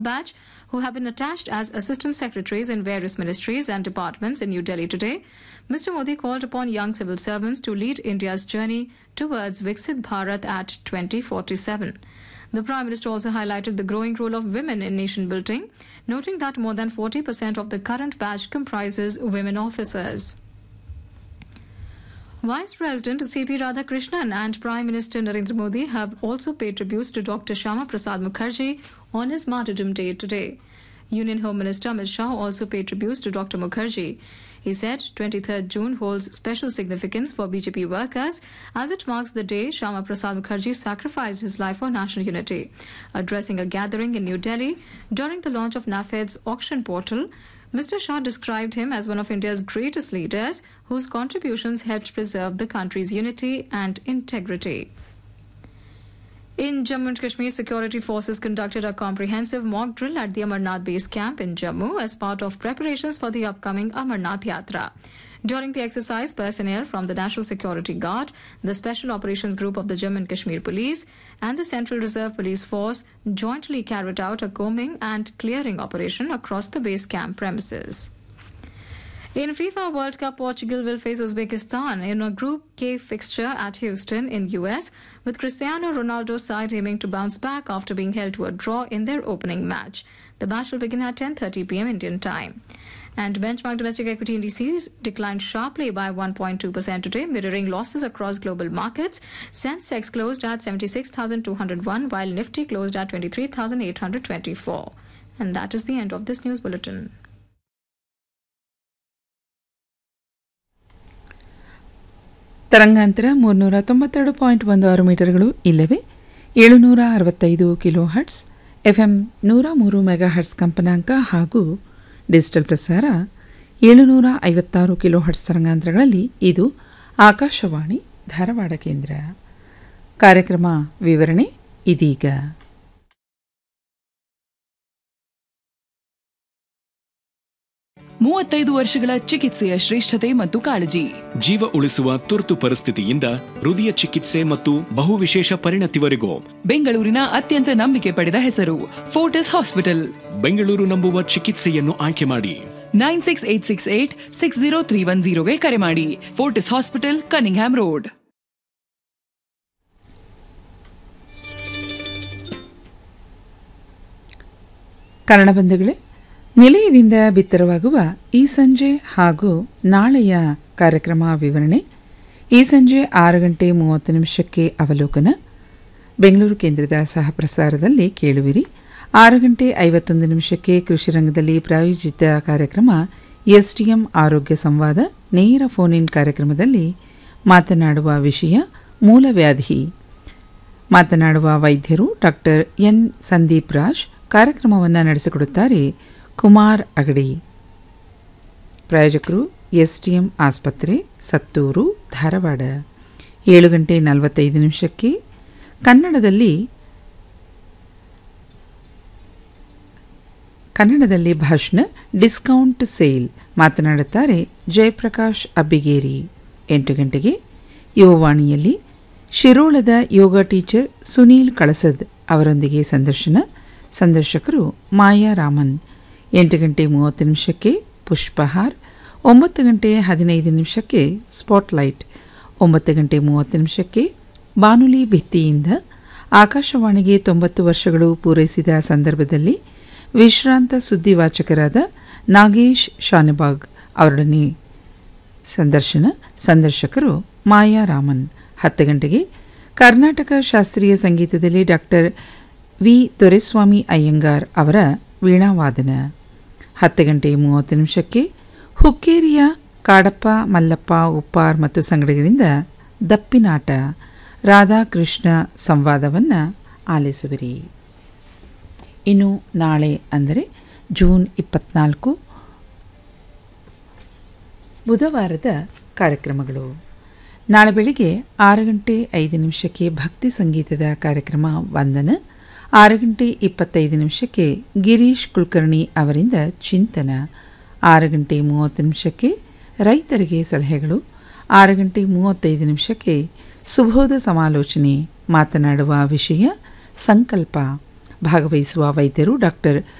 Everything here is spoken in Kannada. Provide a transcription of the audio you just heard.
batch who have been attached as assistant secretaries in various ministries and departments in New Delhi today. Mr. Modi called upon young civil servants to lead India's journey towards Viksit Bharat at 2047. The Prime Minister also highlighted the growing role of women in nation building, noting that more than 40% of the current batch comprises women officers. Vice President C.P. Radhakrishnan and Prime Minister Narendra Modi have also paid tributes to Dr. Shyama Prasad Mukherjee on his martyrdom day today. Union Home Minister Amit Shah also paid tributes to Dr. Mukherjee. He said 23rd June holds special significance for BJP workers as it marks the day Shyama Prasad Mukherjee sacrificed his life for national unity. Addressing a gathering in New Delhi during the launch of NAFED's auction portal, Mr. Shah described him as one of India's greatest leaders whose contributions helped preserve the country's unity and integrity. In Jammu and Kashmir, security forces conducted a comprehensive mock drill at the Amarnath base camp in Jammu as part of preparations for the upcoming Amarnath Yatra. During the exercise, personnel from the National Security Guard, the Special Operations Group of the Jammu and Kashmir Police, and the Central Reserve Police Force jointly carried out a combing and clearing operation across the base camp premises. In FIFA World Cup, Portugal will face Uzbekistan in a Group K fixture at Houston in US, with Cristiano Ronaldo's side aiming to bounce back after being held to a draw in their opening match. The match will begin at 10:30 p.m. Indian time. And benchmark domestic equity indices declined sharply by 1.2% today, mirroring losses across global markets. Sensex closed at 76,201, while Nifty closed at 23,824. And that is the end of this news bulletin. ತರಂಗಾಂತರ 392.16 ಮೀಟರ್ಗಳು ಇಲ್ಲವೇ 765 kilo hertz, FM 103 mega hertz ಕಂಪನಾಂಕ ಹಾಗೂ ಡಿಜಿಟಲ್ ಪ್ರಸಾರ 756 ಕಿಲೋ ಹರ್ಟ್ಸ್ ತರಂಗಾಂತರಗಳಲ್ಲಿ ಇದು ಆಕಾಶವಾಣಿ ಧಾರವಾಡ ಕೇಂದ್ರ. ಕಾರ್ಯಕ್ರಮ ವಿವರಣೆ ಇದೀಗ. ಮೂವತ್ತೈದು ವರ್ಷಗಳ ಚಿಕಿತ್ಸೆಯ ಶ್ರೇಷ್ಠತೆ ಮತ್ತು ಕಾಳಜಿ. ಜೀವ ಉಳಿಸುವ ತುರ್ತು ಪರಿಸ್ಥಿತಿಯಿಂದ ಹೃದಯ ಚಿಕಿತ್ಸೆ ಮತ್ತು ಬಹುವಿಶೇಷ ಪರಿಣತಿವರೆಗೂ ಬೆಂಗಳೂರಿನ ಅತ್ಯಂತ ನಂಬಿಕೆ ಪಡೆದ ಹೆಸರು ಫೋರ್ಟಿಸ್ ಹಾಸ್ಪಿಟಲ್. ಬೆಂಗಳೂರು ನಂಬುವ ಚಿಕಿತ್ಸೆಯನ್ನು ಆಯ್ಕೆ ಮಾಡಿ 9686860310 ಕರೆ ಮಾಡಿ. Fortis hospital, Cunningham road. Kannada ಬಂಧುಗಳೇ, ನಿಲಯದಿಂದ ಬಿತ್ತರವಾಗುವ ಈ ಸಂಜೆ ಹಾಗೂ ನಾಳೆಯ ಕಾರ್ಯಕ್ರಮ ವಿವರಣೆ. ಈ ಸಂಜೆ 6:30 ಅವಲೋಕನ ಬೆಂಗಳೂರು ಕೇಂದ್ರದ ಸಹಪ್ರಸಾರದಲ್ಲಿ ಕೇಳುವಿರಿ. 6:51 ಕೃಷಿ ರಂಗದಲ್ಲಿ ಪ್ರಾಯೋಜಿತ ಕಾರ್ಯಕ್ರಮ ಎಸ್ಡಿಎಂ ಆರೋಗ್ಯ ಸಂವಾದ, ನೇರ ಫೋನ್ ಇನ್ ಕಾರ್ಯಕ್ರಮದಲ್ಲಿ ಮಾತನಾಡುವ ವಿಷಯ ಮೂಲವ್ಯಾಧಿ. ಮಾತನಾಡುವ ವೈದ್ಯರು ಡಾಕ್ಟರ್ ಎನ್ ಸಂದೀಪ್ ರಾಜ್. ಕಾರ್ಯಕ್ರಮವನ್ನು ನಡೆಸಿಕೊಡುತ್ತಾರೆ ಕುಮಾರ್ ಅಗಡಿ. ಪ್ರಾಯೋಜಕರು ಎಸ್ಡಿಎಂ ಆಸ್ಪತ್ರೆ, ಸತ್ತೂರು, ಧಾರವಾಡ. 7:45 ಕನ್ನಡದಲ್ಲಿ ಭಾಷಣ ಡಿಸ್ಕೌಂಟ್ ಸೇಲ್. ಮಾತನಾಡುತ್ತಾರೆ ಜಯಪ್ರಕಾಶ್ ಅಬ್ಬಿಗೇರಿ. 8 ಗಂಟೆಗೆ ಯುವವಾಣಿಯಲ್ಲಿ ಶಿರೋಳದ ಯೋಗ ಟೀಚರ್ ಸುನೀಲ್ ಕಳಸದ್ ಅವರೊಂದಿಗೆ ಸಂದರ್ಶನ. ಸಂದರ್ಶಕರು ಮಾಯಾ ರಾಮನ್. 8:30 ಪುಷ್ಪಹಾರ್. 9:15 ಸ್ಪಾಟ್ಲೈಟ್. 9:30 ಬಾನುಲಿ ಭಿತ್ತಿಯಿಂದ ಆಕಾಶವಾಣಿಗೆ 90 ವರ್ಷಗಳು ಪೂರೈಸಿದ ಸಂದರ್ಭದಲ್ಲಿ ವಿಶ್ರಾಂತ ಸುದ್ದಿವಾಚಕರಾದ ನಾಗೇಶ್ ಶಾನಬಾಗ್ ಅವರೊಡನೆ ಸಂದರ್ಶನ. ಸಂದರ್ಶಕರು ಮಾಯಾ ರಾಮನ್. 10 ಗಂಟೆಗೆ ಕರ್ನಾಟಕ ಶಾಸ್ತ್ರೀಯ ಸಂಗೀತದಲ್ಲಿ ಡಾಕ್ಟರ್ ವಿ ದೊರೆಸ್ವಾಮಿ ಅಯ್ಯಂಗಾರ್ ಅವರ ವೀಣಾವಾದನ. 10:30 ಹುಕ್ಕೇರಿಯ ಕಾಡಪ್ಪ ಮಲ್ಲಪ್ಪ ಉಪ್ಪಾರ್ ಮತ್ತು ಸಂಗಡಿಗರಿಂದ ದಪ್ಪಿನಾಟ, ರಾಧಾಕೃಷ್ಣ ಸಂವಾದವನ್ನು ಆಲಿಸುವಿರಿ. ಇನ್ನು ನಾಳೆ ಅಂದರೆ ಜೂನ್ 24 ಬುಧವಾರದ ಕಾರ್ಯಕ್ರಮಗಳು. ನಾಳೆ ಬೆಳಿಗ್ಗೆ 6:05 ಭಕ್ತಿ ಸಂಗೀತದ ಕಾರ್ಯಕ್ರಮ ವಂದನ. 6:25 ಗಿರೀಶ್ ಕುಲಕರ್ಣಿ ಅವರಿಂದ ಚಿಂತನ. 6:30 ರೈತರಿಗೆ ಸಲಹೆಗಳು. 6:35 ಸುಬೋಧ ಸಮಾಲೋಚನೆ. ಮಾತನಾಡುವ ವಿಷಯ ಸಂಕಲ್ಪ. ಭಾಗವಹಿಸುವ ವೈದ್ಯರು ಡಾಕ್ಟರ್